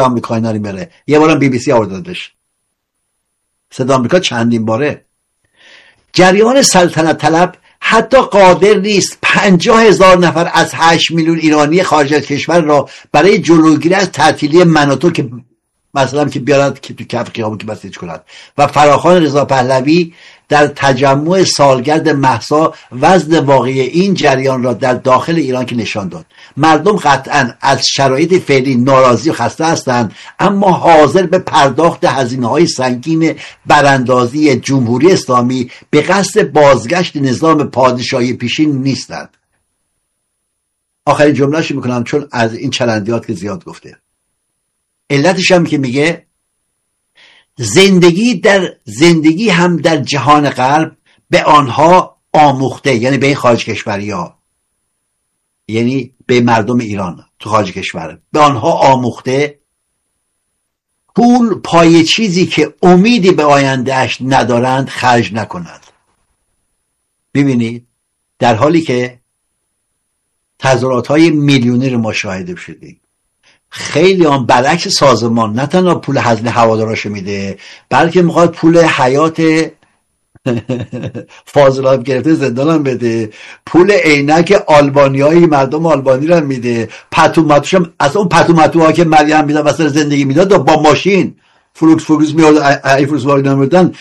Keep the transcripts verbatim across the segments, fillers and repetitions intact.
صدای آمریکا اینا رو میاره. یه بارم بی بی سی آوردادش، صدای آمریکا چندین باره. جریان سلطنت طلب حتی قادر نیست پنجاه هزار نفر از هشت میلیون ایرانی خارج از کشور را برای جلوگیری از تعطیلی مناطق که مثلا که بیارد که تو کف خیابون که بسیج کند. و فراخوان رضا پهلوی در تجمع سالگرد مهسا وزن واقعی این جریان را در داخل ایران که نشان داد. مردم قطعا از شرایط فعلی ناراضی و خسته هستند، اما حاضر به پرداخت هزینه‌های سنگین براندازی جمهوری اسلامی به قصد بازگشت نظام پادشاهی پیشین نیستند. آخرین جمله‌اش میکنم چون از این چرندیات که زیاد گفته. علتش هم که میگه زندگی در زندگی هم در جهان غرب به آنها آموخته، یعنی به این خارج کشوری ها، یعنی به مردم ایران تو خارج کشور، به آنها آموخته پول پای چیزی که امیدی به آیندهش ندارند خرج نکنند. ببینید در حالی که تظاهرات های میلیونی رو ما شاهد شدیم، خیلی هم برعکس سازمان نه تنها پول هزینه هواداراشو میده، بلکه میخواد پول حیات فاضلاب گرفته زندان هم بده، پول عینک آلبانیایی مردم آلبانی رو میده، پتومتوش هم از اون پتومتوها که مریم میداد واسه زندگی میداد با ماشین فلوکس فلوکس میاد ای فلوکس واگن میدادن.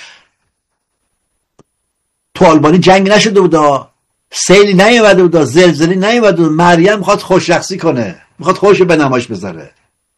تو آلبانی جنگ نشده بود، سیلی نیومده بود، زلزله نیومده بود، مریم میخواد خوشرخصی کنه، میخواد خوش به نمایش بذاره.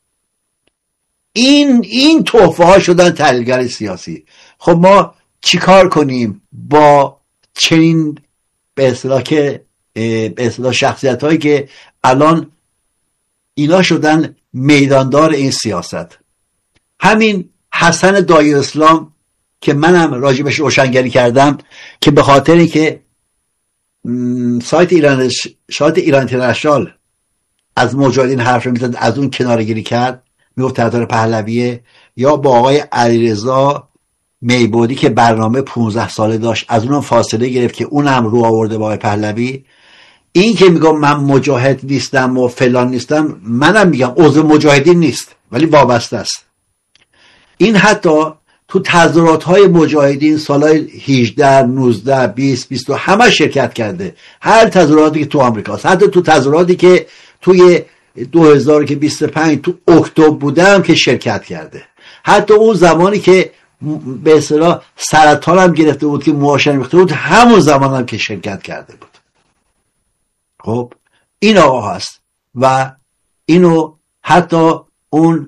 این این تحفه ها شدن تحلیلگر سیاسی. خب ما چیکار کنیم با چنین به اصطلاح که به اصطلاح شخصیت هایی که الان اینا شدن میداندار این سیاست؟ همین حسن دایر اسلام که منم راجبش روشنگری کردم که به خاطر اینکه سایت ایران سایت ایران اینترنشنال از مجاهدین حرف میزد، از اون کناره‌گیری کرد، میگفت طرفدار پهلویه، یا با آقای علیرضا میبودی که برنامه پانزده ساله داشت از اونم فاصله گرفت که اونم رو آورده با آقای پهلوی. این که میگم من مجاهد نیستم و فلان نیستم، منم میگم عضو مجاهدین نیست ولی وابسته است. این حتی تو تظاهرات های مجاهدین سالهای هجده، نوزده، بیست، بیست و همه شرکت کرده. هر تظاهراتی که تو آمریکاست، حتی تو تظاهراتی که توی دو هزار و بیست و پنج تو اکتبر بودم که شرکت کرده. حتی اون زمانی که به اصطلاح سرطان هم گرفته بود که موهاشم ریخته بود، همون زمان هم که شرکت کرده بود. خب این آقا هست و اینو حتی اون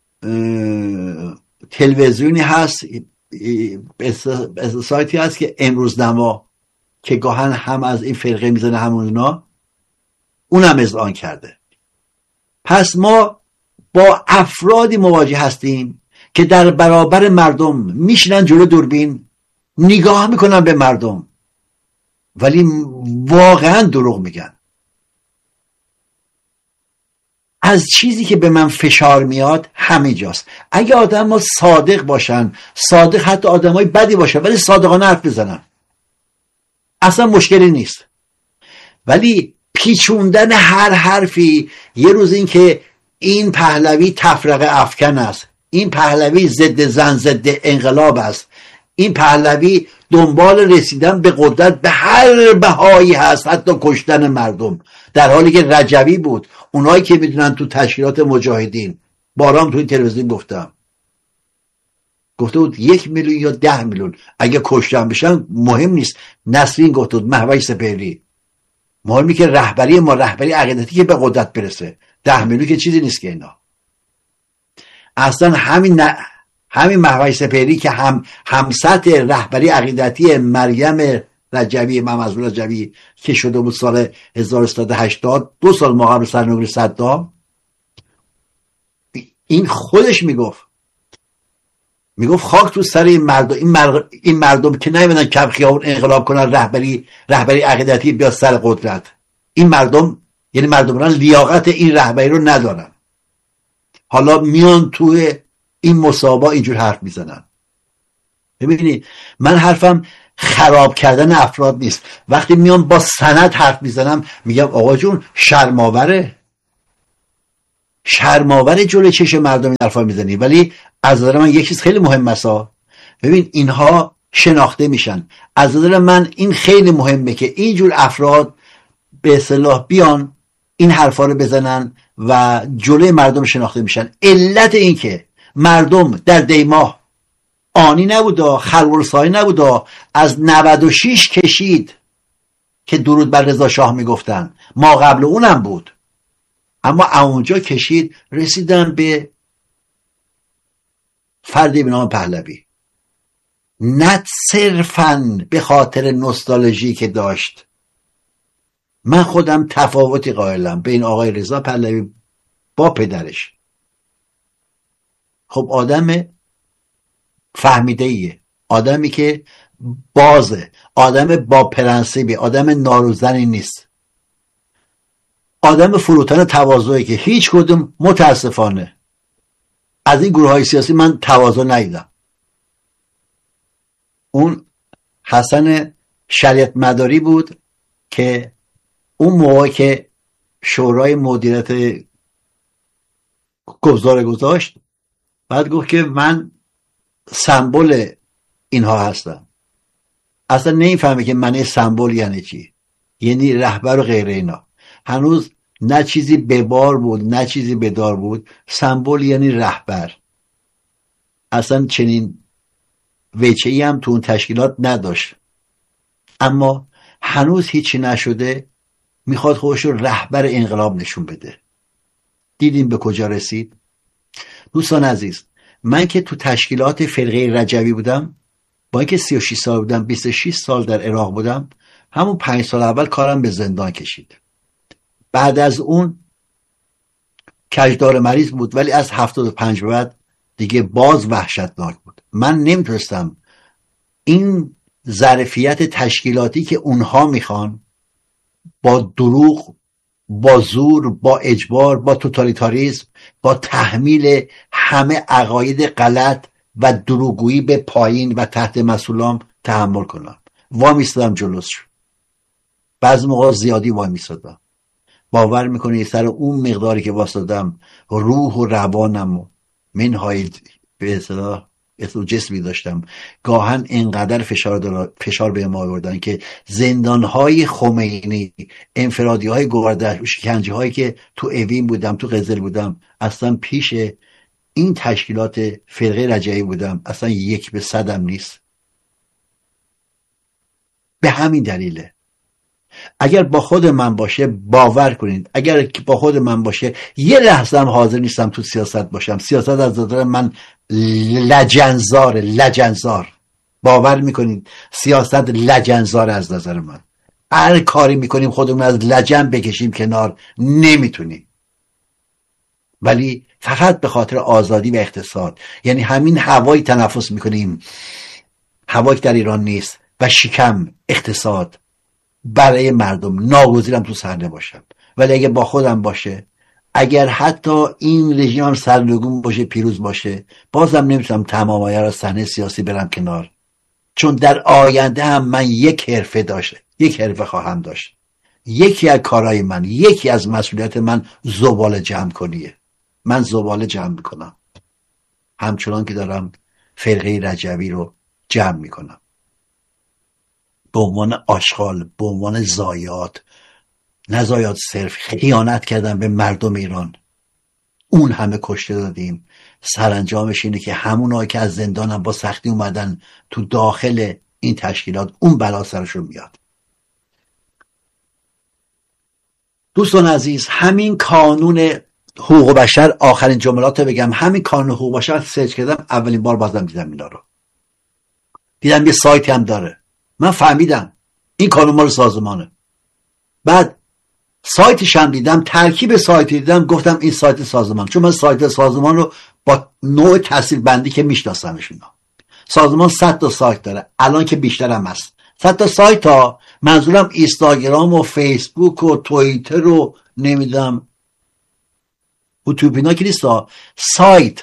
تلویزیونی هست، سایتی هست که امروز نما که گاهن هم از این فرقه میزنه همون اونا، اونم اذعان کرده. پس ما با افرادی مواجه هستیم که در برابر مردم میشنن جلو دوربین نگاه میکنن به مردم ولی واقعا دروغ میگن. از چیزی که به من فشار میاد همینجاست. اگه آدم ها صادق باشن، صادق حتی آدم های بدی باشن ولی صادقانه حرف بزنن، اصلا مشکلی نیست. ولی پیچوندن هر حرفی، یه روز این که این پهلوی تفرقه افکن است، این پهلوی ضد زن ضد انقلاب است، این پهلوی دنبال رسیدن به قدرت به هر بهایی هست، حتی کشتن مردم، در حالی که رجوی بود. اونایی که میدونن تو تشکیلات مجاهدین، بارام توی تلویزیون گفتم، گفته بود یک میلیون یا ده میلیون اگه کشتن بشن مهم نیست. نسرین گفته بود، مهوش سپهری، مهمی که رهبری ما رهبری عقیدتی که به قدرت برسه. ده میلیون که چیزی نیست که اینا. اصلا همین ن... همین مهوش سپهری که هم هم سطح رهبری عقیدتی مریم رجوی، محمد رجوی که شده بود سال هزار و سیصد و هشتاد، دو سال ما قبل سرنگونی صدام، این خودش میگفت میگفت خاک تو سر این مردم، این, مر... این مردم که نمیدن کم خیابون انقلاب کنن، رهبری رهبری عقیدتی بیاد سر قدرت. این مردم یعنی مردمان لیاقت این رهبری رو ندارن، حالا میان توی این مسابقه اینجور حرف میزنن. ببینید من حرفم خراب کردن افراد نیست. وقتی میان با سند حرف میزنم میگم آقا جون شرماوره، شرماور جلوی چشم مردم این حرفا میزنی. ولی از نظر من یک چیز خیلی مهم است، ببین اینها شناخته میشن. از نظر من این خیلی مهمه که اینجور افراد به اصطلاح بیان این حرفا رو بزنن و جلوی مردم شناخته میشن. علت این که مردم در دیماه آنی نبودا، خلورسایی نبودا، از نود و شش کشید که درود بر رضا شاه میگفتن، ما قبل اونم بود، اما اونجا کشید رسیدن به فردی به نام پهلوی، نه صرفاً به خاطر نوستالژی که داشت. من خودم تفاوتی قائلم بین آقای رضا پهلوی با پدرش. خب آدم فهمیده ایه، آدمی که بازه، آدم با پرنسیبی، آدم ناروزنی نیست، آدم فروتن تواضعی که هیچ کدوم متاسفانه از این گروه های سیاسی من تواضع ندیدم. اون حسن شریعت مداری بود که اون موقع که شورای مدیریت گذار گذاشت بعد گفت که من سمبل اینها هستم. اصلا نمیفهمه که معنی سمبل یعنی چی، یعنی رهبر و غیره اینا. هنوز نه چیزی به بار بود نه چیزی به دار بود. سمبل یعنی رهبر. اصلا چنین وجهی هم تو اون تشکیلات نداشت، اما هنوز هیچی نشده میخواد خودش رو رهبر انقلاب نشون بده. دیدیم به کجا رسید. دوستان عزیز، من که تو تشکیلات فرقه رجوی بودم، با اینکه سی و شش سال بودم، بیست و شش سال در عراق بودم، همون پنج سال اول کارم به زندان کشید. بعد از اون کجدار مریض بود، ولی از هفتاد و پنج به بعد دیگه باز وحشتناک بود. من نمیتونستم این ظرفیت تشکیلاتی که اونها میخوان با دروغ، با زور، با اجبار، با توتالیتاریسم، با تحمیل همه عقاید غلط و دروغگویی به پایین و تحت مسئولام تحمل کنم. وامیستادم جلوش. بعضی موقع زیادی وامیستادم. باور میکنی سر اون مقداری که واسدادم روح و روانم و منهای به اصطلاح جسمی داشتم، گاهن اینقدر فشار فشار به ما آوردن که زندانهای خمینی، انفرادی های گوارده، شکنجه هایی که تو اوین بودم، تو قزل بودم، اصلا پیش این تشکیلات فرقه رجعی بودم، اصلا یک به صدم نیست. به همین دلیله اگر با خود من باشه، باور کنید اگر با خود من باشه یه لحظه هم حاضر نیستم تو سیاست باشم. سیاست از نظر من لجنزار لجنزار باور میکنید سیاست لجنزار از نظر من. هر کاری میکنیم خودمون از لجن بکشیم کنار نمیتونیم، ولی فقط به خاطر آزادی و اقتصاد. یعنی همین هوایی تنفس میکنیم، هوایی در ایران نیست، و شکم اقتصاد برای مردم ناگزیرم تو صحنه باشم. ولی اگه با خودم باشه، اگر حتی این رژیم هم سرنگون باشه، پیروز باشه، بازم نمیتونم تمام آیه را صحنه سیاسی برم کنار، چون در آینده هم من یک حرفه داشته یک حرفه خواهم داشت. یکی از کارهای من، یکی از مسئولیت من زباله جمع کنیه. من زباله جمع میکنم همچنان که دارم فرقه رجوی رو جمع میکنم، به عنوان آشغال، به عنوان ضایعات. نه ضایعات صرف، خیانت کردن به مردم ایران. اون همه کشته دادیم، سرانجامش اینه که همونایی که از زندان هم با سختی اومدن تو داخل این تشکیلات، اون بلا سرشون میاد. دوستان عزیز، همین کانون حقوق بشر، آخرین جملات رو بگم، همین کانون حقوق بشر سرچ کردم، اولین بار بازم دیدم اینا رو. دیدم یه سایتی هم داره. من فهمیدم این کانون مال سازمانه. بعد سایتش هم دیدم، ترکیب سایت دیدم، گفتم این سایت سازمان، چون من سایت سازمان رو با نوع تحصیل بندی که میشناسمش. اینا سازمان صد تا سایت داره، الان که بیشتر هم هست. صد تا سایت ها، منظورم اینستاگرام و فیسبوک و توییتر و نمیدونم یوتیوب اینا که نیست، سایت.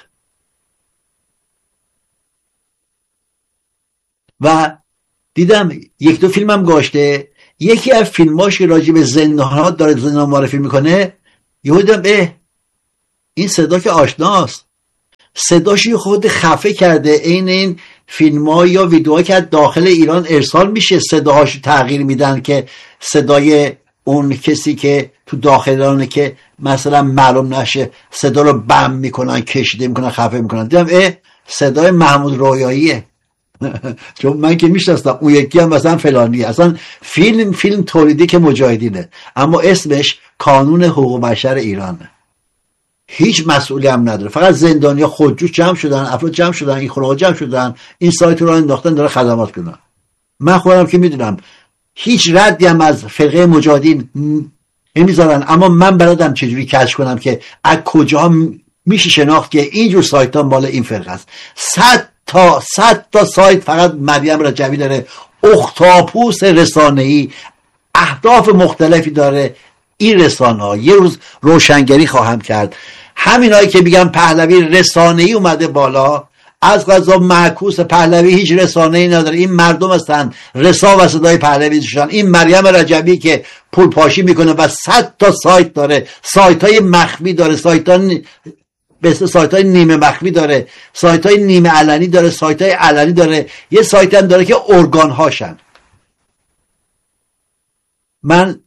و دیدم یک دو فیلم هم گاشته. یکی از فیلماش که راجع به زندانات داره، زندان معرفی میکنه، یهو دیدم اه این صدا که آشناست، صداشی خود خفه کرده. این این فیلم ها یا ویدیوها که داخل ایران ارسال میشه صداهاشو تغییر میدن که صدای اون کسی که تو داخل ایرانه که مثلا معلوم نشه صدا رو بم میکنن، کشیده میکنن، خفه میکنن. دیدم اه صدای محمود رویاییه. چون من که میشناستم اون یکی هم مثلا فلانی، اصلا فیلم فیلم تولیدی که مجاهدینه، اما اسمش کانون حقوق بشر ایرانه. هیچ مسئولی هم نداره، فقط زندانیا خودجوش جمع شدن، افراد جمع شدن، این خونه جمع شدن، این سایت رو انداختن داره خدمات کنن. من خودم که میدونم هیچ ردی هم از فرقه مجاهدین نمیذارن، اما من بلدم چجوری کشف کنم که از کجا میشه شناخت که اینجور سایت ها مال این فرقه است. صد تا صد تا سایت فقط مریم رجبی داره، اختاپوس رسانه‌ای، اهداف مختلفی داره این رسانه ها. یه روز روشنگری خواهم کرد. همینایی که میگن پهلوی رسانه‌ای اومده بالا، از قضا معکوس پهلوی هیچ رسانه‌ای نداره. این مردم هستن رسا و صدای پهلوی شدن. این مریم رجبی که پول پاشی میکنه و صد تا سایت داره، سایت های مخفی داره، سایت های به سایت های نیمه مخفی داره، سایت های نیمه علنی داره، سایت های علنی داره، یه سایت هم داره که ارگان هاشن. من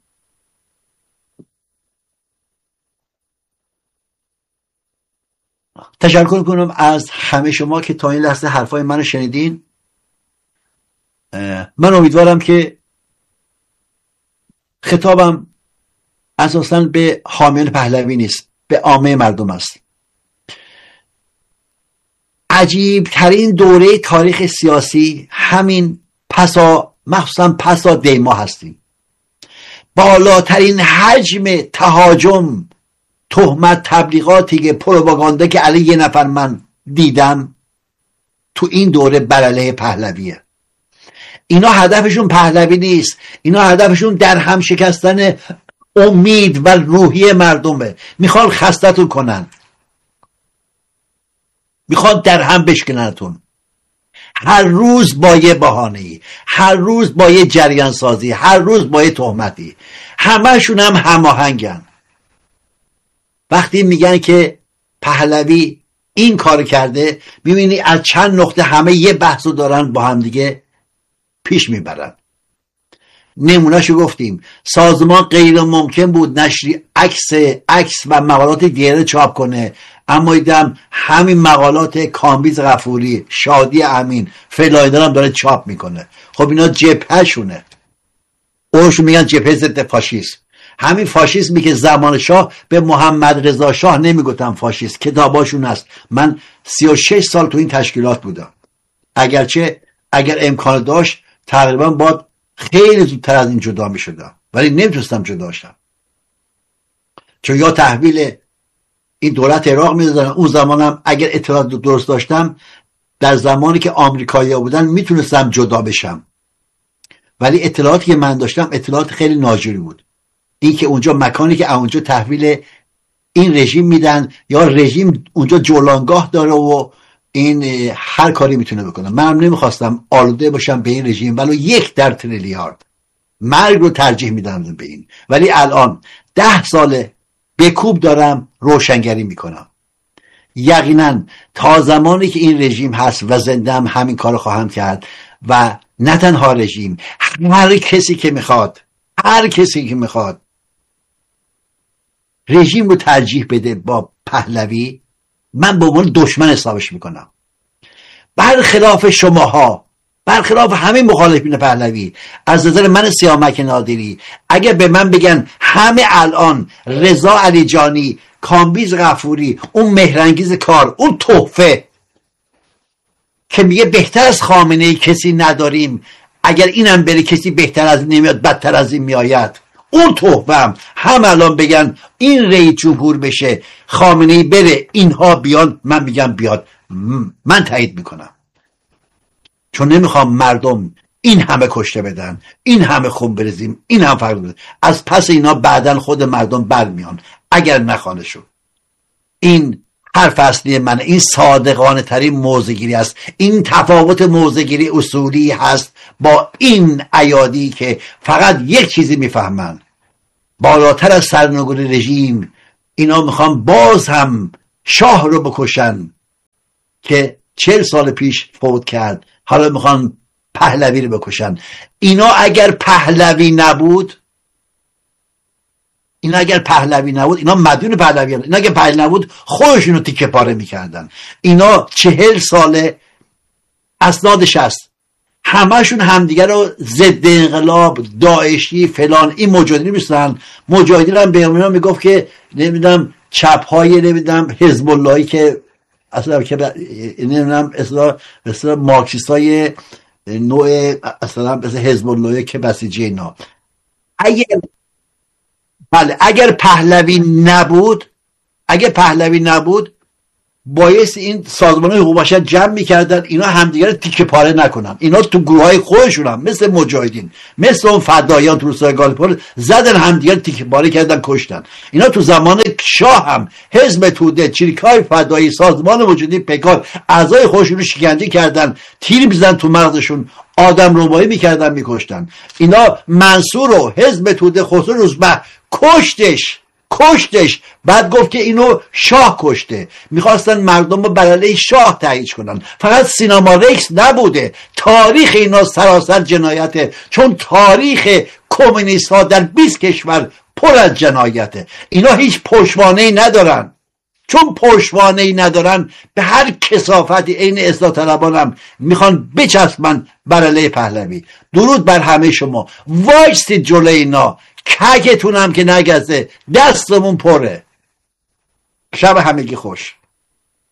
تشکر کنم از همه شما که تا این لحظه حرفای منو شنیدین. من امیدوارم که خطابم اساساً به حامیان پهلوی نیست، به عامه مردم است. عجیب ترین دوره تاریخ سیاسی همین پسا مخصوصا پسا دیما هستیم. بالاترین حجم تهاجم، تهمت، تبلیغاتی که پروپاگاندا که علیه یه نفر من دیدم تو این دوره بر علیه پهلویه. اینا هدفشون پهلوی نیست، اینا هدفشون در هم شکستن امید و روحیه مردمه. میخوان خستتون کنن، میخوان در هم بشکننتون، هر روز با یه بهانه‌ای، هر روز با یه جریان سازی، هر روز با یه تهمتی. همه‌شون هم هماهنگن. وقتی میگن که پهلوی این کار کرده، میبینی از چند نقطه همه یه بحثو دارن با هم دیگه پیش میبرن. نمونهشو گفتیم، سازمان غیر ممکن بود نشری عکس عکس و مقالات دیگه چاپ کنه، اما دیدم همین مقالات کامبیز غفوری، شادی امین، فلایدار هم داره چاپ میکنه. خب اینا جبهه شونه، اونشون میگن جبهه ضد فاشیسم. همین فاشیسمی که زمان شاه به محمد رضا شاه نمیگفتن فاشیست، کتاباشون هست. من سی و شش سال تو این تشکیلات بودم، اگرچه اگر امکان داشت تقریبا باید خیلی زودتر از این جدا میشدم، ولی نمیتونستم جدا شم، چون یا تحویل این دولت عراق میدادن. اون زمانم اگر اطلاعات درست داشتم، در زمانی که آمریکایی‌ها بودن میتونستم جدا بشم، ولی اطلاعاتی که من داشتم اطلاعات خیلی ناجوری بود. این که اونجا مکانی که اونجا تحویل این رژیم میدن، یا رژیم اونجا جولانگاه داره و این هر کاری میتونه بکنه. من نمیخواستم آلوده باشم به این رژیم، ولی یک در تریلیارد مرگ رو ترجیح میدم به این. ولی الان ده ساله به کوب دارم روشنگری میکنم. یقینا تا زمانی که این رژیم هست و زنده هم همین کار خواهم کرد. و نه تنها رژیم، هر کسی که میخواد هر کسی که میخواد رژیم رو ترجیح بده با پهلوی، من به عنوان دشمن حسابش میکنم. برخلاف شماها، برخلاف همه مخالفین پهلوی، از نظر من سیامک نادری، اگر به من بگن همه الان رضا علی جانی، کامبیز غفوری، اون مهرنگیز کار، اون تحفه که میگه بهتر از خامنه ای کسی نداریم، اگر اینم بره کسی بهتر از این نمیاد، بدتر از این میآید، اون تحفهم هم الان بگن این رئیس جمهور بشه، خامنه ای بره، اینها بیان، من میگم بیاد، من تایید میکنم. چون نمیخوام مردم این همه کشته بدن، این همه خون بریزیم، این هم فرق بدن. از پس اینا بعدن خود مردم برمیان اگر نخوانه شد. این حرف اصلی من، این صادقانه ترین موضع‌گیری است. این تفاوت موضع‌گیری اصولی هست با این ایادی که فقط یک چیزی میفهمن، بالاتر از سرنگونی رژیم اینا میخوان باز هم شاه رو بکشن که چهل سال پیش فوت کرد، حالا میخوان پهلوی رو بکشن. اینا اگر پهلوی نبود اینا اگر پهلوی نبود اینا مدیون پهلوی هستن. اینا اگر پهلوی نبود خودشون رو تیکه پاره میکردن. اینا چهل ساله اسنادش هست، همشون همدیگه رو ضد انقلاب، داعشی، فلان، این مجاهدین میستن. مجاهدین هم به اینا میگفت که نمیدونم چپ های نمیدونم حزب اللهی که اصلا که نمیدونم اصلا اصلا مارکسیست های نوع اصلا مثل حزب اللهی که بسیجی اینا. اگر بله اگر پهلوی نبود اگر پهلوی نبود بایستی این سازمان حقوق بشر جمع میکردن اینا همدیگه رو تیکه پاره نکنن. اینا تو گروه های خودشون هم مثل مجاهدین، مثل اون فدایان تو روستای گالیپور زدن همدیگه رو تیکه پاره کردن، کشتن. اینا تو زمان شاه هم حزب توده، چریکای فدایی، سازمان مجاهدین پکار اعضای خودشون رو شکنجه کردن، تیر میزدن تو مغزشون، آدم ربایی میکردن، میکشتن. اینا منصور و حزب توده خسرو روزبه کشتش کشتش بعد گفت که اینو شاه کشته. میخواستن مردم رو بر علیه شاه تایید کنن. فقط سینما رکس نبوده، تاریخ اینا سراسر جنایته، چون تاریخ کمونیست ها در بیست کشور پر از جنایته. اینا هیچ پشتوانه‌ای ندارن. چون پشتوانه‌ای ندارن به هر کثافتی عین اصلاح طلبان هم میخوان بچسبن بر علیه پهلوی. درود بر همه شما، وایستید جلوی اینا، ککتون هم که نگزه، دستمون پره. شب همگی خوش.